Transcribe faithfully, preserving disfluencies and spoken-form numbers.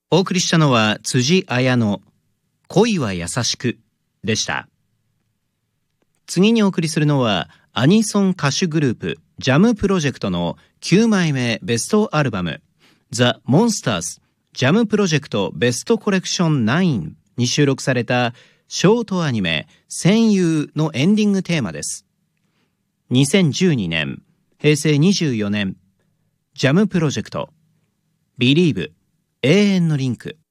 お送りしたのは辻彩の恋は優しくでした。次にお送りするのはアニソン歌手グループジャムプロジェクトのきゅうまいめベストアルバム The Monsters ジャムプロジェクトベストコレクションナインに収録されたショートアニメ戦友のエンディングテーマです。にせんじゅうにねんへいせいにじゅうよねんジャムプロジェクト Believe 永遠のリンク。